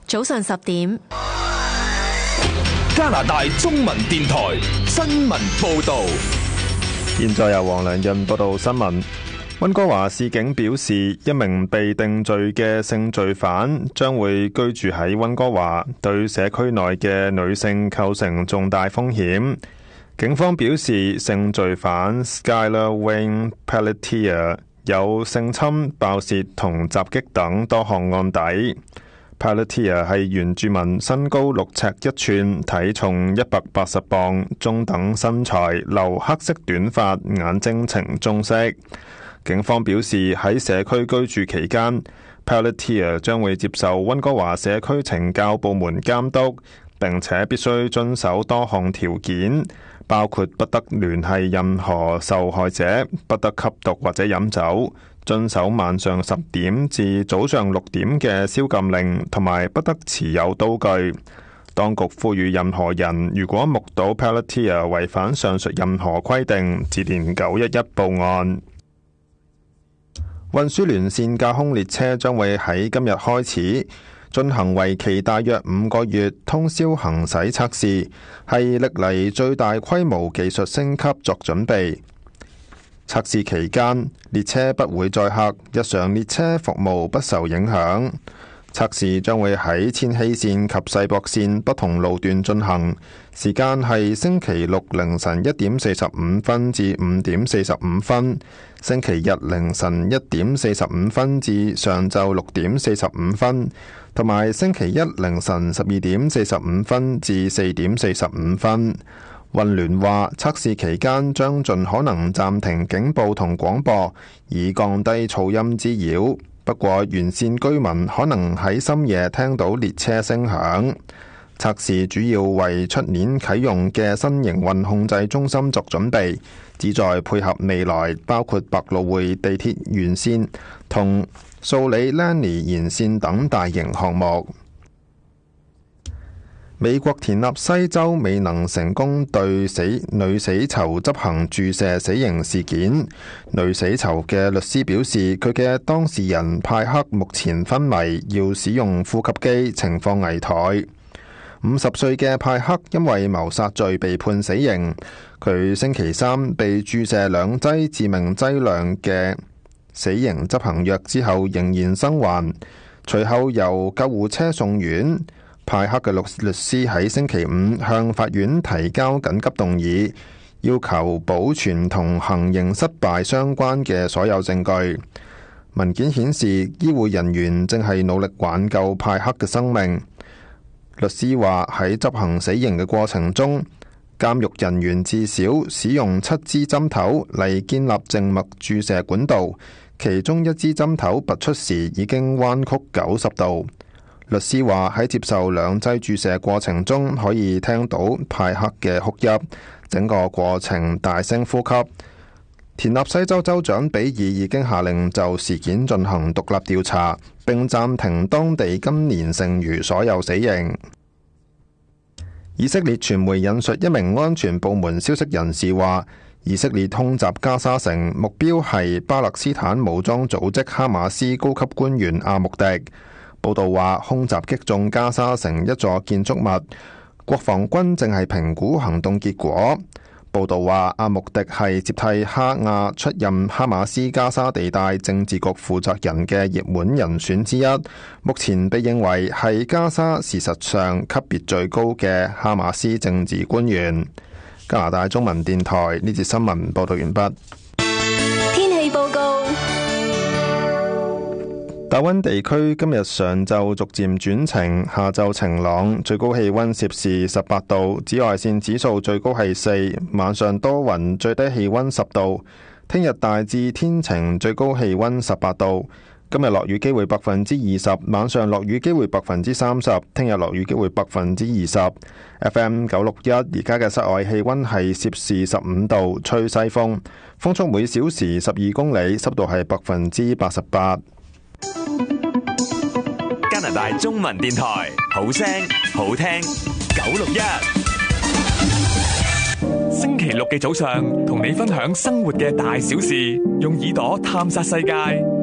早上10點， 加拿大中文電台新聞報道。 現在由黃良潤報道新聞。溫哥華市警表示，一名被定罪嘅性罪犯將會居住喺溫哥華，對社區內嘅女性構成重大風險。警方表示，性罪犯 Skylar Wayne Pelletier 有性侵、爆竊同襲擊等多項案底。Pelletier 係原住民，身高6尺1寸，體重180磅，中等身材，留黑色短髮，眼睛呈棕色。警方表示，喺社區居住期間 Pelletier 將會接受溫哥華社區懲教部門監督，並且必須遵守多項條件，包括不得聯繫任何受害者，不得吸毒或者飲酒，遵守晚上10點至早上6點嘅宵禁令，同埋不得持有刀具。當局呼籲任何人如果目睹 Pelletier 違反上述任何規定，致電911報案。運輸聯線架空列車將會喺今日開始進行為期大約5個月通宵行駛測試，係歷嚟最大規模技術升級作準備。測試期間，列車不會載客，日常列車服務不受影響。測試將會喺千禧線及世博線不同路段進行，時間係星期六凌晨1點45分至5點45分，星期日凌晨1點45分至上晝6點45分，同埋星期一凌晨12點45分至4點45分。運聯話，測試期間將盡可能暫停警報同廣播，以降低噪音滋擾。不過，沿線居民可能喺深夜聽到列車聲響。測試主要為出年啟用嘅新營運控制中心作準備，旨在配合未來包括百老匯地鐵沿線同素里蘭尼沿線等大型項目。美國田納西州未能成功對女死囚執行注射死刑事件，女死囚嘅律師表示，佢嘅當事人派克目前昏迷，要使用呼吸機，情況危殆。50歲嘅派克因為謀殺罪被判死刑，佢星期三被注射2劑致命劑量嘅死刑執行藥之後仍然生還，隨後由救護車送院。派克嘅律師喺星期5向法院提交緊急動議，要求保存同行刑失敗相關嘅所有證據。文件顯示，醫護人員正係努力挽救派克嘅生命。律師話，喺執行死刑嘅過程中，監獄人員至少使用7支針頭嚟建立靜脈注射管道，其中1支針頭拔出時已經彎曲90度。律師話，喺接受2劑注射過程中，可以聽到派克嘅哭泣，整個過程大聲呼吸。田納西州州長比爾已經下令就事件進行獨立調查，並暫停當地今年剩餘所有死刑。以色列傳媒引述一名安全部門消息人士話，以色列空襲加沙城，目標係巴勒斯坦武裝組織哈馬斯高級官員阿穆迪。報道話，空襲擊中加沙城一座建築物，國防軍正係評估行動結果。報道話，阿穆迪係接替哈亞出任哈馬斯加沙地帶政治局負責人嘅熱門人選之一，目前被認為係加沙事實上級別最高嘅哈馬斯政治官員。加拿大中文電台呢節新聞報道完畢。 天氣報告。 大溫地區今日上晝逐漸轉晴，下晝晴朗，最高氣溫攝氏18度，紫外線指數最高係4，晚上多雲，最低氣溫10度。聽日大致天晴，最高氣溫18度。今日落雨機會20%，晚上落雨機會30%，聽日落雨機會20%。FM 961，而家嘅室外氣溫係攝氏15度，吹西風，風速每小時12公里，濕度係88%。 加拿大中文電台，好聲好聽961。星期六嘅早上，同你分享生活嘅大小事，用耳朵探索世界。